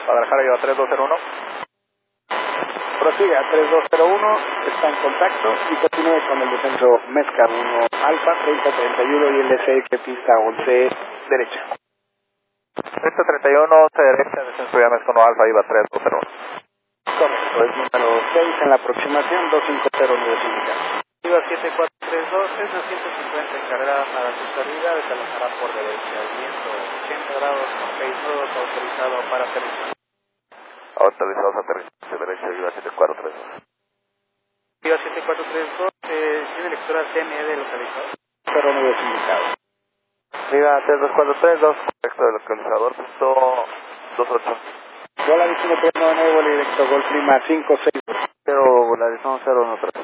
Guadalajara lleva 3201. Prosiga 3201, está en contacto y continúe con el descenso Mezca 1 Alfa 3031 y el SX pista 11 derecha. 3031, 11 derecha, descenso ya Mezca 1 Alfa, iba 3201. Correcto, es número 6 en la aproximación, 250 unidades indicadas. Iba 7432, es 250 en carrera para tu salida, desalojará por derecha, viento 80 grados con 6 nudos, autorizado para aterrizar. Autorizados aterrizaje derecha, iba 7432. Iba 7432, ¿tiene lectura CME de localizador? 0 unidades indicadas. Iba 32432, correcto de localizador, punto 28. Volaris 139, vuelo directo, Golf Lima 56. 0, Volaris 013.